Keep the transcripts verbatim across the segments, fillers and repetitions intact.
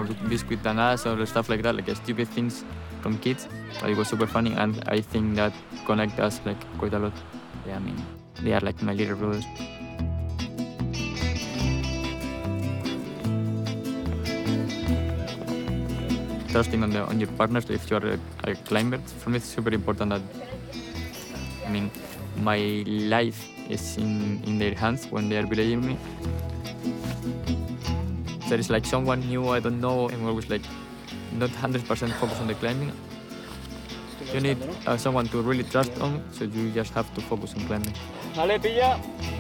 biscuit and us or stuff like that, like stupid things from kids. But it was super funny, and I think that connect us like quite a lot. Yeah, I mean, they are like my little brothers. Trusting on the on your partners if you are a, a climber, for me it's super important that, I mean, my life is in, in their hands when they are believing me. There is like someone new I don't know, I'm always like not one hundred percent focused on the climbing. You need uh, someone to really trust on, so you just have to focus on climbing. Vale, pilla.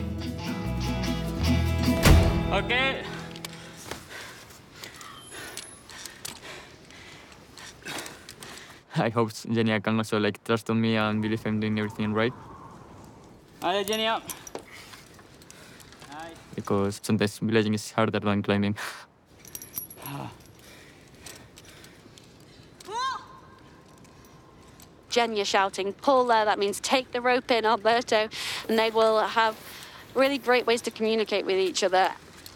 Okay. I hope Genia can also like trust on me and believe I'm doing everything right. Vale, Genia. Nice. Because sometimes villaging is harder than climbing. Genia shouting, pull there, that means take the rope in, Alberto, and they will have really great ways to communicate with each other.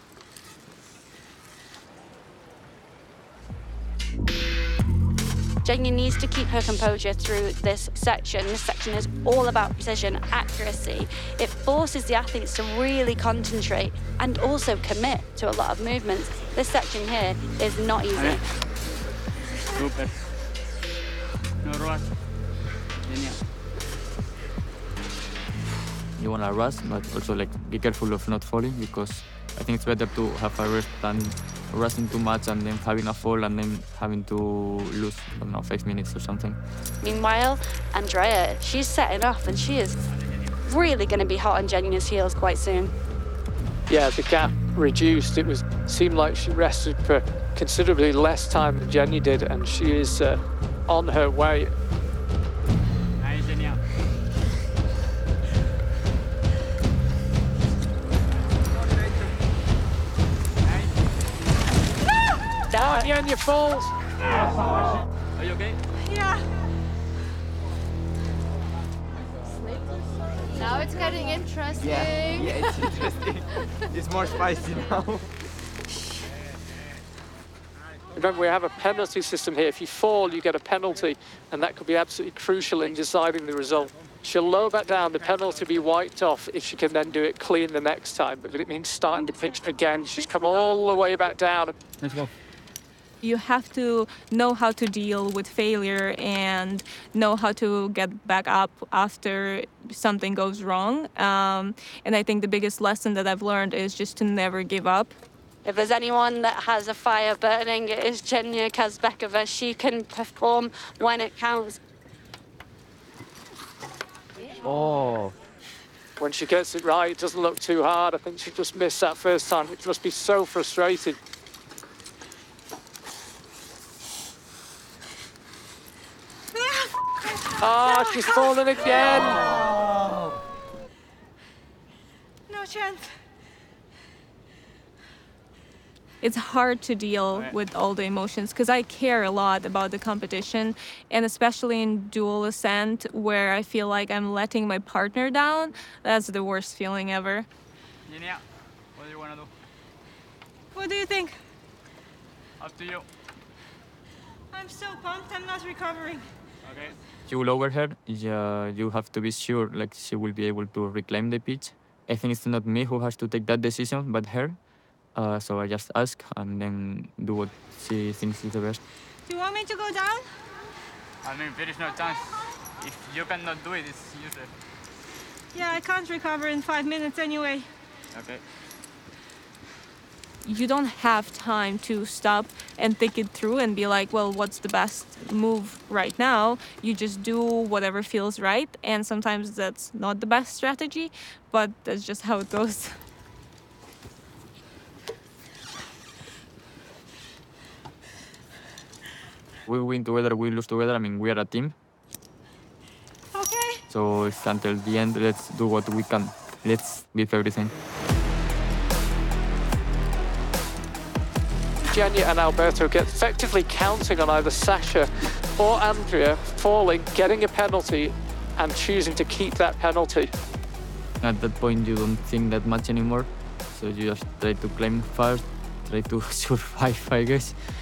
Genia needs to keep her composure through this section. This section is all about precision, accuracy. It forces the athletes to really concentrate and also commit to a lot of movements. This section here is not easy. Super. No rush. Genia. You wanna rush, but also like be careful of not falling, because I think it's better to have a rest than rushing too much and then having a fall and then having to lose, I don't know, five minutes or something. Meanwhile, Andrea, she's setting off and she is really going to be hot on Genia's heels quite soon. Yeah, the gap reduced. It was seemed like she rested for considerably less time than Genia did, and she is uh, on her way. Nice, Genia. Down, Genia falls. Are you okay? Yeah. Now it's getting interesting. Yeah, yeah, it's interesting. It's more spicy now. Remember, we have a penalty system here. If you fall, you get a penalty, and that could be absolutely crucial in deciding the result. She'll lower back down, the penalty will be wiped off if she can then do it clean the next time. But if it means starting the pitch again, she's come all the way back down. Let's go. You have to know how to deal with failure and know how to get back up after something goes wrong. Um, and I think the biggest lesson that I've learned is just to never give up. If there's anyone that has a fire burning, it is Genia Kazbekova. She can perform when it counts. Oh. When she gets it right, it doesn't look too hard. I think she just missed that first time. It must be so frustrating. Ah, oh, she's fallen again. Oh. No chance. It's hard to deal with all the emotions because I care a lot about the competition, and especially in dual ascent where I feel like I'm letting my partner down. That's the worst feeling ever. Genia, what do you want to do? What do you think? Up to you. I'm so pumped, I'm not recovering. Okay. You lower her, uh, you have to be sure like she will be able to reclaim the pitch. I think it's not me who has to take that decision, but her. Uh, so I just ask and then do what she thinks is the best. Do you want me to go down? I mean, there is no chance. If you cannot do it, it's useless. Yeah, I can't recover in five minutes anyway. Okay. You don't have time to stop and think it through and be like, well, what's the best move right now? You just do whatever feels right, and sometimes that's not the best strategy, but that's just how it goes. We win together, we lose together. I mean, we are a team. Okay. So it's until the end, let's do what we can. Let's give everything. Genia and Alberto get effectively counting on either Sasha or Andrea falling, getting a penalty, and choosing to keep that penalty. At that point, you don't think that much anymore. So you just try to climb fast, try to survive, I guess.